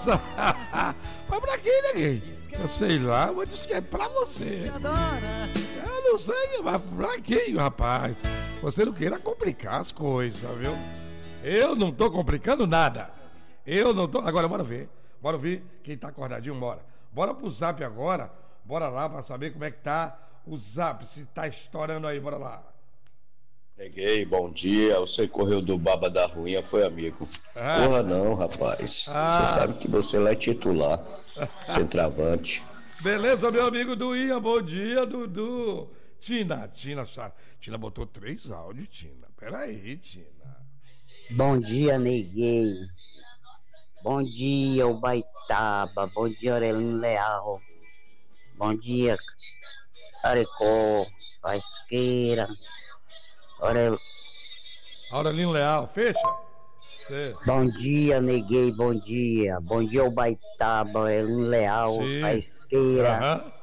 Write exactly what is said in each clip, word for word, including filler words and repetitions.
Nossa! Mas pra quem, né, eu sei lá, eu disse que é pra você. Eu não sei, mas pra quem, rapaz? Você não queira complicar as coisas, viu? Eu não tô complicando nada. Eu não tô... Agora, bora ver. Bora ver quem tá acordadinho, bora. Bora pro Zap agora. Bora lá pra saber como é que tá o Zap, se tá estourando aí, bora lá. Neguei, bom dia. Você correu do Baba da Ruinha, foi amigo. Ah. Porra não, rapaz. Ah. Você sabe que você lá é titular, centroavante. Beleza, meu amigo Duinha, bom dia, Dudu. Tina, Tina, Tina botou três áudios, Tina. Peraí, Tina. Bom dia, Neguei. Bom dia, Ubaitaba. Bom dia, Aurelino Leal. Bom dia, Carecó, Faisqueira. Aurel... Aurelino Leal, fecha? Cê. Bom dia, Neguei, bom dia. Bom dia, Ubaitaba, Aurelino Leal, Sim. Faisqueira. Uhum.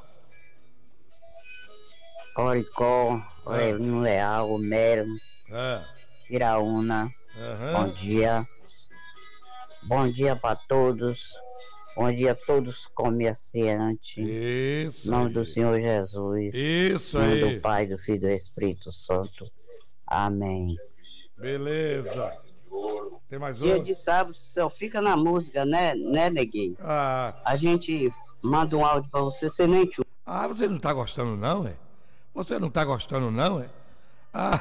Oricó, Aurelino é. Leal, Mero, é. Iraúna. Uhum. Bom dia. Bom dia para todos. Bom dia a todos comerciantes. Isso. Em nome aí. do Senhor Jesus. Isso em nome aí. do Pai, do Filho e do Espírito Santo. Amém. Beleza. Tem mais um? Dia de sábado só fica na música, né, né, Neguinho? Ah. A gente manda um áudio pra você, você nem chupa. Ah, você não tá gostando não, é? Você não tá gostando não, é? Ah,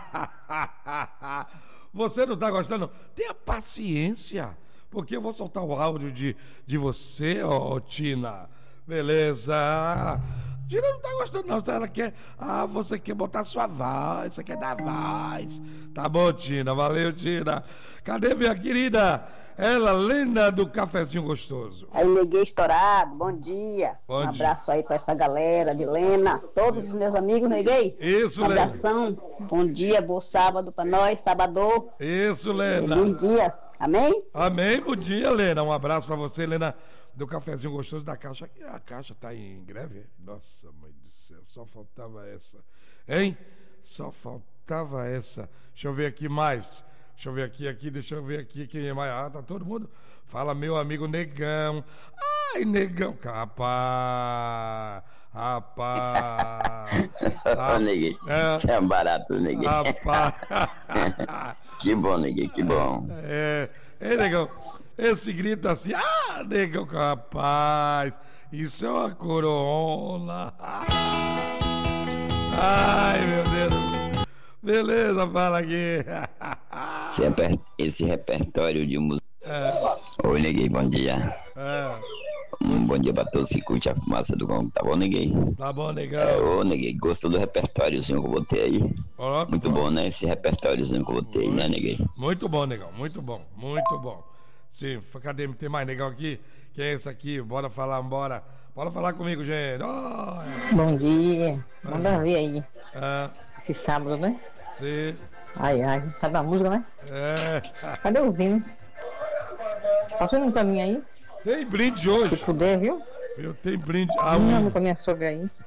você não tá gostando? Tenha paciência, porque eu vou soltar o áudio de, de você, ó, oh, Tina. Beleza? Tina não tá gostando não, se ela quer... Ah, você quer botar sua voz, você quer dar voz. Tá bom, Tina, valeu, Tina. Cadê minha querida? Ela, Lena do Cafezinho Gostoso. Aí, Neguei estourado, bom dia. Bom um dia. abraço aí pra essa galera de Lena, todos os meus amigos, Neguei. Isso, um Lena. abração, bom dia, bom sábado pra nós, sábado. Isso, Lena. Feliz dia, amém? Amém, bom dia, Lena. Um abraço pra você, Lena, do Cafezinho Gostoso da Caixa. A Caixa tá em greve? Nossa, mãe do céu, só faltava essa. Hein? Só faltava essa. Deixa eu ver aqui mais. Deixa eu ver aqui, aqui, deixa eu ver aqui quem é mais. Ah, tá todo mundo. Fala, meu amigo Negão. Ai, Negão. Rapaz. Rapaz. Ô, Neguinho, é, você é um barato, Neguinho. Rapaz. Que bom, Neguinho, que bom. É, é, Negão. Esse grito assim, ah, Negão, rapaz. Isso é uma corona. Ai, meu Deus. Beleza, fala aqui. Esse, reper... Esse repertório de música. É. Oi, Neguinho, bom dia. É. Um bom dia pra todos que curtem a fumaça do Congo. Tá bom, Neguinho? Tá bom, Negão. É, ô, Neguinho, gostou do repertóriozinho que eu botei aí? Ó, Muito bom, né? Esse repertóriozinho que eu botei, muito, né, Neguinho? Muito bom, Negão, muito bom, muito bom. Sim, cadê? Tem mais Negão aqui? Quem é esse aqui? Bora falar, bora. Bora falar comigo, gente. Oh, bom dia. Manda ver aí. É. Esse sábado, né? Sim. Ai, ai. Cadê a música, né? É. Cadê os hinos? Passou um pra mim aí. Tem brinde hoje. Se puder, viu? Eu tenho brinde. Ah, um um. pra minha sogra aí.